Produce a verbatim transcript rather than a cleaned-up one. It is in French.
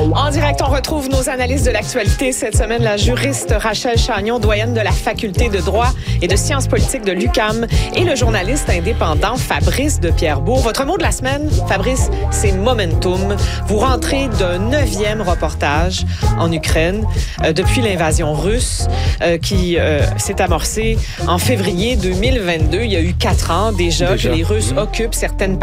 En direct, on retrouve nos analystes de l'actualité. Cette semaine, la juriste Rachel Chagnon, doyenne de la Faculté de droit et de sciences politiques de l'U Q A M, et le journaliste indépendant Fabrice de Pierrebourg. Votre mot de la semaine, Fabrice, c'est momentum. Vous rentrez d'un neuvième reportage en Ukraine euh, depuis l'invasion russe euh, qui euh, s'est amorcée en février deux mille vingt-deux. Il y a eu quatre ans déjà, déjà. que les Russes mmh. occupent certaines